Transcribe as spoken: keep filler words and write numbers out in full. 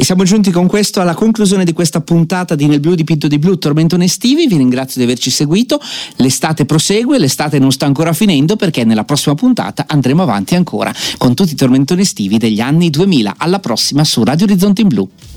siamo giunti con questo alla conclusione di questa puntata di Nel blu dipinto di blu, tormentoni estivi. Vi ringrazio di averci seguito. L'estate prosegue, l'estate non sta ancora finendo, perché nella prossima puntata andremo avanti ancora con tutti i tormentoni estivi degli anni duemila. Alla prossima su Radio Orizzonte in Blu.